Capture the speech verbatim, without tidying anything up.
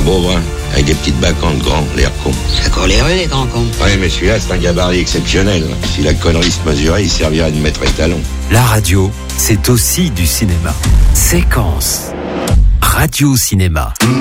Pas beau, hein, avec des petites bacchantes grands, l'air con. Ça court les rues, les grands cons. Ouais, mais celui-là, c'est un gabarit exceptionnel. Si la connerie se mesurait, il servirait de maître étalon. La radio, c'est aussi du cinéma. Séquence. Radio Cinéma.